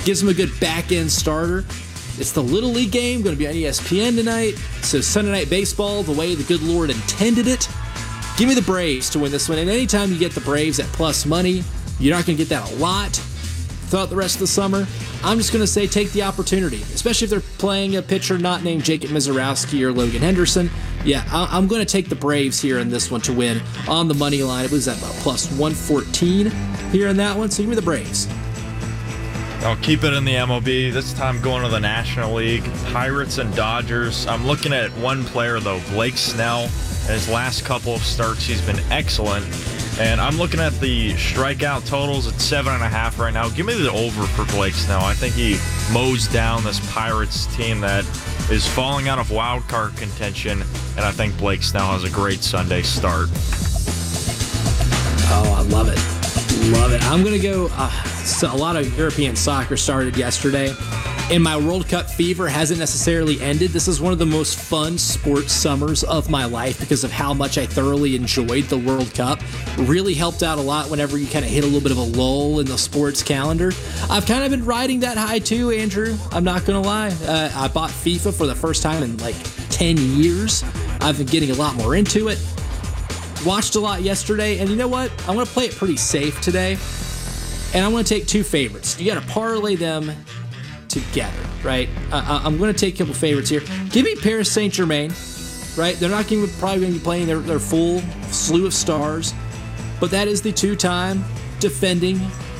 Gives them a good back-end starter. It's the Little League game, going to be on ESPN tonight. So Sunday Night Baseball, the way the good Lord intended it. Give me the Braves to win this one. And anytime you get the Braves at plus money, you're not going to get that a lot throughout the rest of the summer. I'm just going to say take the opportunity, especially if they're playing a pitcher not named Jacob Mizorowski or Logan Henderson. Yeah, I'm going to take the Braves here in this one to win on the money line. It was at about plus 114 here in that one. So give me the Braves. I'll keep it in the MLB. This time going to the National League. Pirates and Dodgers. I'm looking at one player, though, Blake Snell. In his last couple of starts, he's been excellent. And I'm looking at the strikeout totals at 7.5 right now. Give me the over for Blake Snell. I think he mows down this Pirates team that is falling out of wild card contention. And I think Blake Snell has a great Sunday start. Oh, I love it. Love it. I'm going to go. So a lot of European soccer started yesterday, and my World Cup fever hasn't necessarily ended. This is one of the most fun sports summers of my life because of how much I thoroughly enjoyed the World Cup. Really helped out a lot whenever you kind of hit a little bit of a lull in the sports calendar. I've kind of been riding that high too, Andrew. I'm not going to lie. I bought FIFA for the first time in like 10 years. I've been getting a lot more into it. Watched a lot yesterday, and you know what? I'm going to play it pretty safe today, and I'm going to take two favorites. You got to parlay them together, right? I'm going to take a couple favorites here. Give me Paris Saint-Germain, right? They're not probably going to be playing their full slew of stars, but that is the two-time defending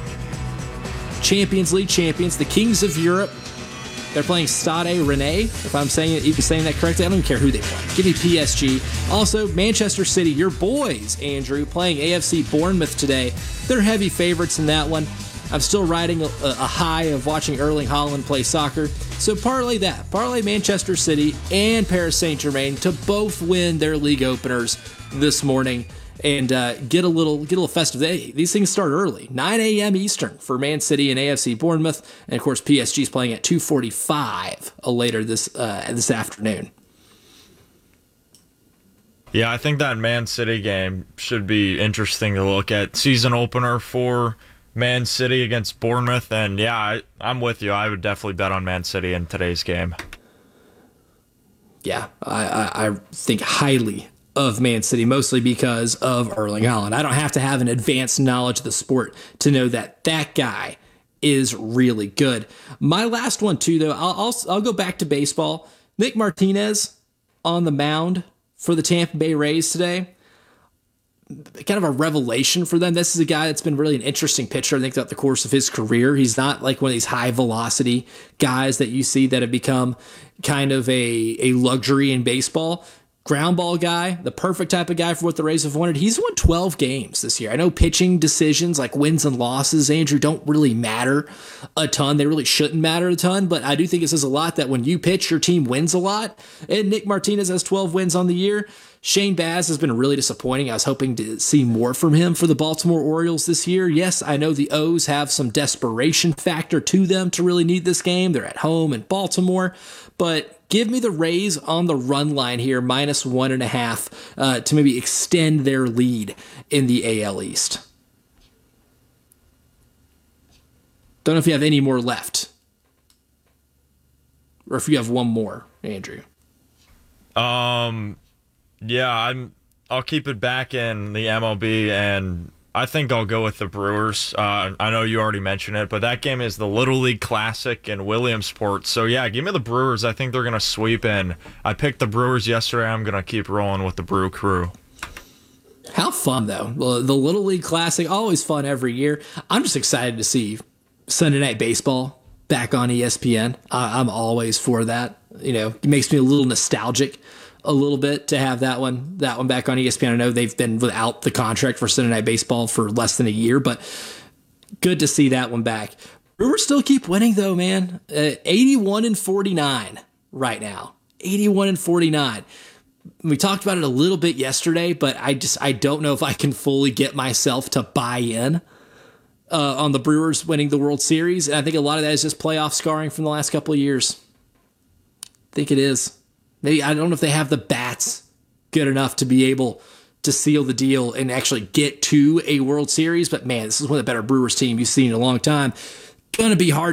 Champions League champions, the Kings of Europe. They're playing Stade Rennais, if I'm saying that correctly. I don't even care who they play. Give me PSG. Also, Manchester City, your boys, Andrew, playing AFC Bournemouth today. They're heavy favorites in that one. I'm still riding a high of watching Erling Haaland play soccer. So parlay that. Parlay Manchester City and Paris Saint-Germain to both win their league openers this morning. And get a little festive. These things start early, 9 a.m. Eastern for Man City and AFC Bournemouth, and of course PSG is playing at 2:45 later this afternoon. Yeah, I think that Man City game should be interesting to look at. Season opener for Man City against Bournemouth, and yeah, I'm with you. I would definitely bet on Man City in today's game. Yeah, I think highly of Man City, mostly because of Erling Haaland. I don't have to have an advanced knowledge of the sport to know that guy is really good. My last one too, though, I'll go back to baseball. Nick Martinez on the mound for the Tampa Bay Rays today. Kind of a revelation for them. This is a guy that's been really an interesting pitcher, I think, throughout the course of his career. He's not like one of these high velocity guys that you see that have become kind of a luxury in baseball. Ground ball guy, the perfect type of guy for what the Rays have wanted. He's won 12 games this year. I know pitching decisions like wins and losses, Andrew, don't really matter a ton. They really shouldn't matter a ton, but I do think it says a lot that when you pitch, your team wins a lot. And Nick Martinez has 12 wins on the year. Shane Baz has been really disappointing. I was hoping to see more from him for the Baltimore Orioles this year. Yes, I know the O's have some desperation factor to them to really need this game. They're at home in Baltimore, but give me the Rays on the run line here, minus 1.5, to maybe extend their lead in the AL East. Don't know if you have any more left, or if you have one more, Andrew. Yeah, I'll keep it back in the MLB, and I think I'll go with the Brewers. I know you already mentioned it, but that game is the Little League Classic in Williamsport. So, yeah, give me the Brewers. I think they're going to sweep in. I picked the Brewers yesterday. I'm going to keep rolling with the Brew Crew. How fun, though. The Little League Classic, always fun every year. I'm just excited to see Sunday Night Baseball back on ESPN. I'm always for that. You know, it makes me a little nostalgic a little bit to have that one back on ESPN. I know they've been without the contract for Sunday Night Baseball for less than a year, but good to see that one back. Brewers still keep winning though, man. 81-49 right now. 81-49. We talked about it a little bit yesterday, but I don't know if I can fully get myself to buy in on the Brewers winning the World Series. And I think a lot of that is just playoff scarring from the last couple of years. I think it is. Maybe I don't know if they have the bats good enough to be able to seal the deal and actually get to a World Series. But man, this is one of the better Brewers team you've seen in a long time. Going to be hard